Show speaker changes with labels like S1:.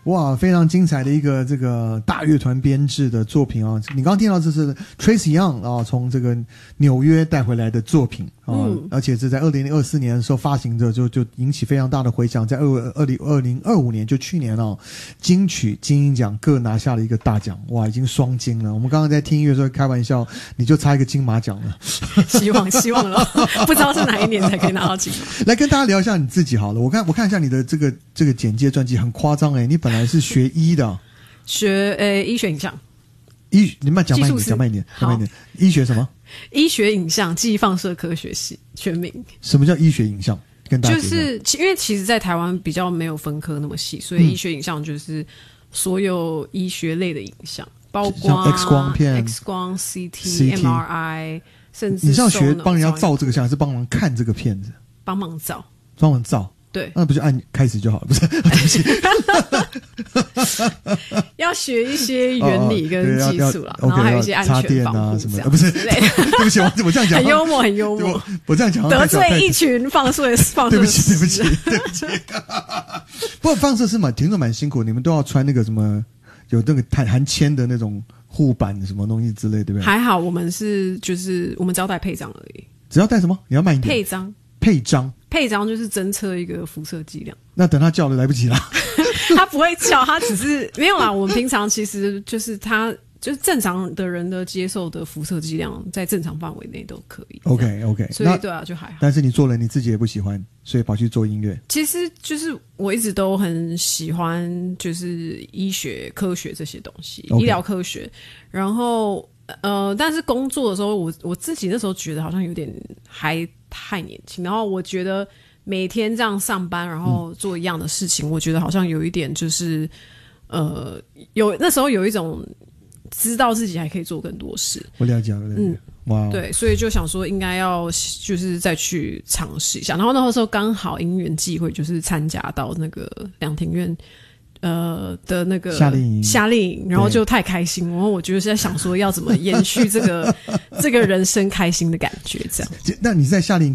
S1: 哇，非常精彩的一个这个大乐团编制的作品啊！你刚刚听到这是 Tracy Young 啊，从这个纽约带回来的作品啊，而且是在2024年的时候发行的，就引起非常大的回响，在2025年就去年啊，金曲金鹰奖各拿下了一个大奖，哇，已经双金了。我们刚刚在听音乐的时候开玩笑，你就差一个金马奖了。
S2: 希望了，不知道是哪一年才可以拿到金马。
S1: 来跟大家聊一下你自己好了，我看一下你的这个简介传记很夸张你本来是学医的，
S2: 学医学影像。
S1: 你们讲慢一点。医学什么？医
S2: 学影像暨放射科学系全名。
S1: 什么叫医学影像？跟大家
S2: 就是因为其实在台湾比较没有分科那么细，所以医学影像就是所有医学类的影像，包括
S1: X 光片、
S2: X 光、CT、MRI， 甚至
S1: 你是要学帮人家照这个像，还是帮忙看这个片子？
S2: 帮忙照。对，
S1: 那不就按开始就好了？不是，对不起，
S2: 要学一些原理跟技术啦，然后还有一些安全防护什么的，
S1: 不是？对不起，我这样讲
S2: 很幽默，
S1: 我这样讲
S2: 得罪一群放射
S1: 对不起。不过放射是听着蛮辛苦，你们都要穿那个什么，有那个含铅的那种护板什么东西之类，对不对？
S2: 还好，我们就是我们只要带配章而已。
S1: 只要带什么？你要慢一点。
S2: 配章就是侦测一个辐射剂量。
S1: 那等他叫了来不及了。
S2: 他不会叫，他只是没有啦。我们平常其实就是就是正常的人的接受的辐射剂量在正常范围内都可以。
S1: OK，
S2: 所以对啊，就还好。
S1: 但是你做了你自己也不喜欢，所以跑去做音乐。
S2: 其实就是我一直都很喜欢，就是医学科学这些东西，医疗科学。然后但是工作的时候，我自己那时候觉得好像有点还太年轻，然后我觉得每天这样上班，然后做一样的事情，我觉得好像有一点就是那时候有一种知道自己还可以做更多事。
S1: 我了解。哇，
S2: 对，所以就想说应该要就是再去尝试一下。然后那时候刚好因缘际会，就是参加到那个两庭院的那个夏令营，然后就太开心，然后我就是在想说要怎么延续这个人生开心的感觉这样。
S1: 那你在夏令营